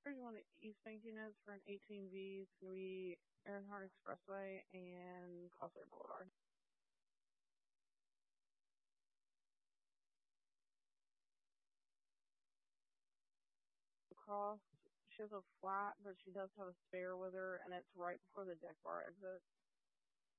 you want East Bank units for an 18B. It's going to be Earnhardt Expressway and Causeway Boulevard. Across, she has a flat, but she does have a spare with her, and it's right before the deck bar exit.